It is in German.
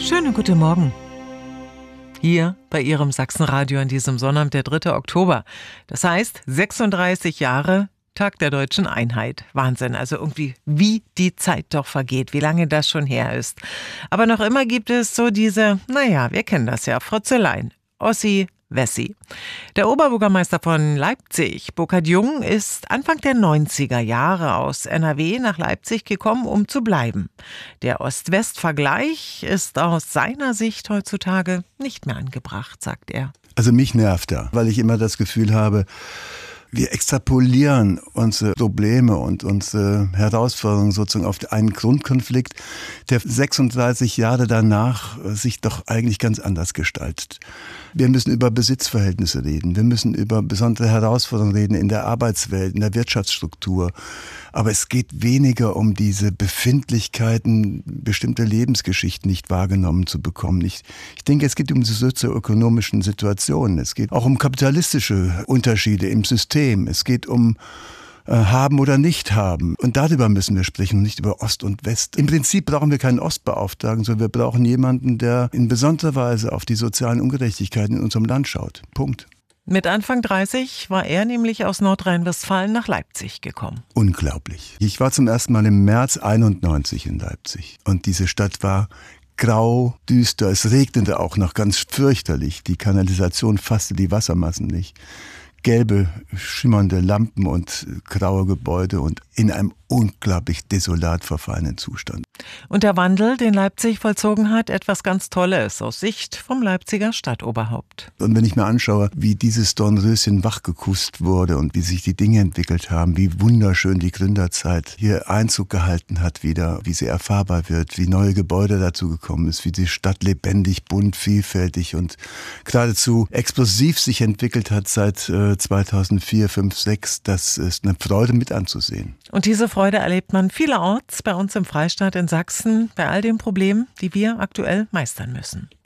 Schönen guten Morgen. Hier bei Ihrem Sachsenradio an diesem Sonnabend, der 3. Oktober. Das heißt, 36 Jahre Tag der deutschen Einheit. Wahnsinn, also irgendwie, wie die Zeit doch vergeht, wie lange das schon her ist. Aber noch immer gibt es so diese, wir kennen das ja, Frotzeleien. Ossi, Wessi. Der Oberbürgermeister von Leipzig, Burkhard Jung, ist Anfang der 90er Jahre aus NRW nach Leipzig gekommen, um zu bleiben. Der Ost-West-Vergleich ist aus seiner Sicht heutzutage nicht mehr angebracht, sagt er. Also mich nervt er, weil ich immer das Gefühl habe, wir extrapolieren unsere Probleme und unsere Herausforderungen sozusagen auf einen Grundkonflikt, der 36 Jahre danach sich doch eigentlich ganz anders gestaltet. Wir müssen über Besitzverhältnisse reden, wir müssen über besondere Herausforderungen reden in der Arbeitswelt, in der Wirtschaftsstruktur. Aber es geht weniger um diese Befindlichkeiten, bestimmte Lebensgeschichten nicht wahrgenommen zu bekommen. Ich denke, es geht um die sozioökonomischen Situationen. Es geht auch um kapitalistische Unterschiede im System. Es geht um haben oder nicht haben. Und darüber müssen wir sprechen und nicht über Ost und West. Im Prinzip brauchen wir keinen Ostbeauftragten, sondern wir brauchen jemanden, der in besonderer Weise auf die sozialen Ungerechtigkeiten in unserem Land schaut. Punkt. Mit Anfang 30 war er nämlich aus Nordrhein-Westfalen nach Leipzig gekommen. Unglaublich. Ich war zum ersten Mal im März 91 in Leipzig. Und diese Stadt war grau, düster. Es regnete auch noch ganz fürchterlich. Die Kanalisation fasste die Wassermassen nicht. Gelbe, schimmernde Lampen und graue Gebäude und in einem unglaublich desolat verfallenen Zustand. Und der Wandel, den Leipzig vollzogen hat, etwas ganz Tolles aus Sicht vom Leipziger Stadtoberhaupt. Und wenn ich mir anschaue, wie dieses Dornröschen wachgekusst wurde und wie sich die Dinge entwickelt haben, wie wunderschön die Gründerzeit hier Einzug gehalten hat wieder, wie sie erfahrbar wird, wie neue Gebäude dazugekommen ist, wie die Stadt lebendig, bunt, vielfältig und geradezu explosiv sich entwickelt hat seit 2004, 5, 6, das ist eine Freude mit anzusehen. Und diese Freude erlebt man vielerorts bei uns im Freistaat in Sachsen bei all den Problemen, die wir aktuell meistern müssen.